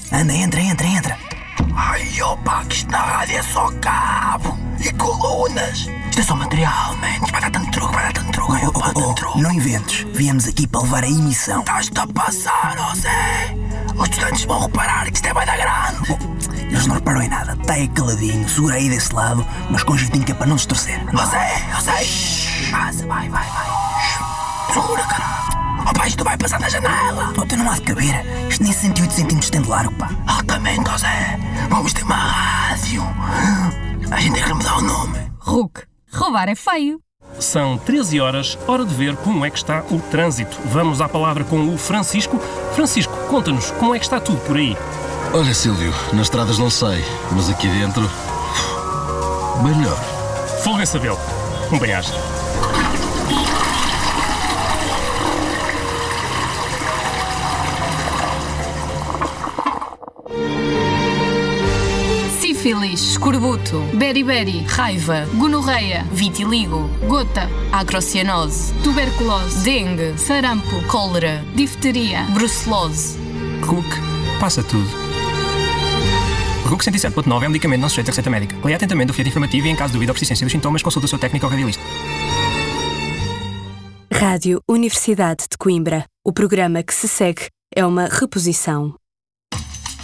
Anda, entra. Ai, opa, que isto na rádio é só cabo e colunas. Isto é só material, man. Isto vai dar tanto truque. Ai, opa, tanto truque. Não inventes. Viemos aqui para levar a emissão. Estás-te a passar, ó Zé. Os estudantes vão reparar que isto é vai dar grande. Eles não reparam em nada. Está aí caladinho, segura aí desse lado, mas com jeitinho que é para não se torcer. Ó Zé. Passa, vai. Segura, caralho. Opa, isto vai passar na janela. Tu não há de caber. Isto nem 108 centímetros tem de largo, pá. Altamente, ó Zé. Vamos ter uma rádio. A gente tem que mudar o nome. Ruc, roubar é feio. São 13 horas, hora de ver como é que está o trânsito. Vamos à palavra com o Francisco. Francisco, conta-nos como é que está tudo por aí. Olha, Silvio, nas estradas não sei, mas aqui dentro, bem melhor. Folga em sabê-lo. Acompanhaste. Sífilis, escorbuto, beriberi, raiva, gonorreia, vitiligo, gota, acrocianose, tuberculose, dengue, sarampo, cólera, difteria, brucelose. RUC, passa tudo. RUC 107.9 é um medicamento não sujeito a receita médica. Leia atentamente o folheto informativo e, em caso de dúvida ou persistência dos sintomas, consulte o seu técnico ou radialista. Rádio Universidade de Coimbra. O programa que se segue é uma reposição.